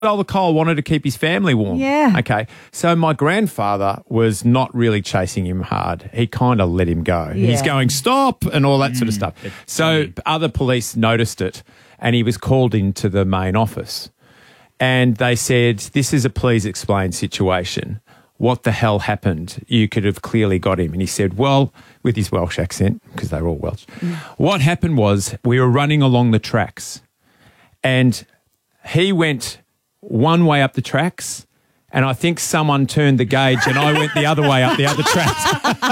Oliver Cole wanted to keep his family warm. Yeah. Okay. So my grandfather was not really chasing him hard. He kind of let him go. Yeah. He's going, stop, and all that sort of stuff. So other police noticed it, and he was called into the main office. And they said, this is a please explain situation. What the hell happened? You could have clearly got him. And he said, well, with his Welsh accent, because they were all Welsh, what happened was we were running along the tracks, and he went one way up the tracks, and I think someone turned the gauge and I went the other way up the other tracks.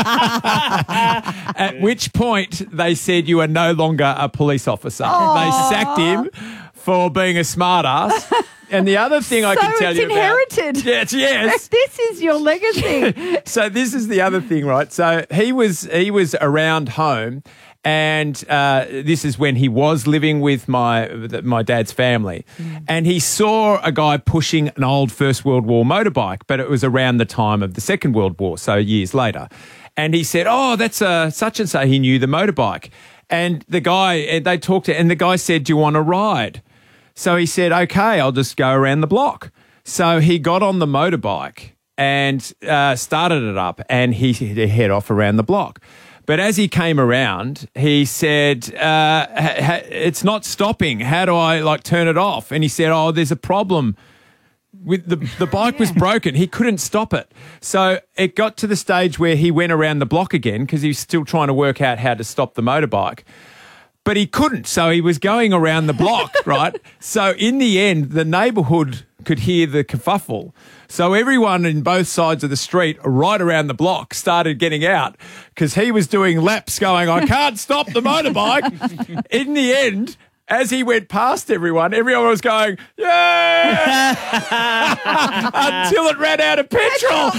At which point they said, you are no longer a police officer. They sacked him for being a smart ass. And the other thing I can tell you inherited. about... Yes. This is your legacy. So this is the other thing, right? So he was around home, and this is when he was living with my dad's family, and he saw a guy pushing an old First World War motorbike, but it was around the time of the Second World War, so years later. And he said, oh, that's a such and so. He knew the motorbike. And the guy, they talked to, and the guy said, do you want to ride? So he said, okay, I'll just go around the block. So he got on the motorbike and started it up, and he head off around the block. But as he came around, he said, it's not stopping. How do I turn it off? And he said, oh, there's a problem. With the bike was broken. He couldn't stop it. So it got to the stage where he went around the block again because he was still trying to work out how to stop the motorbike. But he couldn't, so he was going around the block, right? So in the end, the neighbourhood could hear the kerfuffle. So everyone in both sides of the street, right around the block, started getting out because he was doing laps going, I can't stop the motorbike. In the end, as he went past everyone was going, yeah, until it ran out of petrol.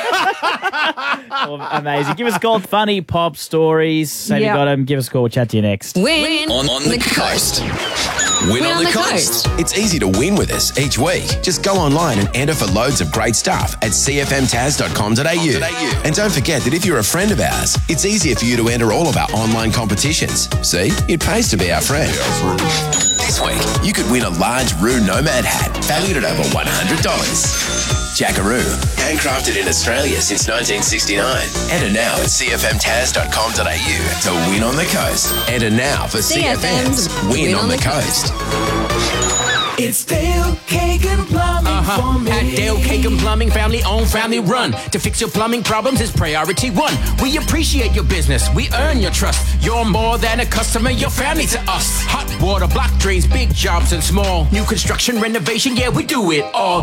Oh, amazing. Give us a call. Funny pop stories. Have you got them? Give us a call. We'll chat to you next. Win on the coast. Win on the coast. It's easy to win with us each week. Just go online and enter for loads of great stuff at cfmtaz.com.au. And don't forget that if you're a friend of ours, it's easier for you to enter all of our online competitions. See, it pays to be our friend. This week, you could win a large Roo Nomad hat valued at over $100. Jackaroo, handcrafted in Australia since 1969. Enter now at cfmtaz.com.au to win on the coast. Enter now for CFM's Win on the Coast. It's Dale Kagan Plumbing for me. At Dale Kagan Plumbing, family owned, family run. To fix your plumbing problems is priority one. We appreciate your business. We earn your trust. You're more than a customer. You're family to us. Hot water, block drains, big jobs and small. New construction, renovation, yeah, we do it all.